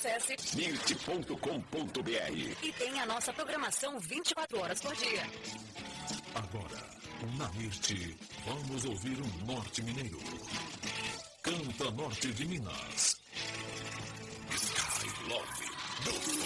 Acesse mirte.com.br e tenha a nossa programação 24 horas por dia. Agora, na Mirte, vamos ouvir o Norte Mineiro. Canta Norte de Minas. Sky Love.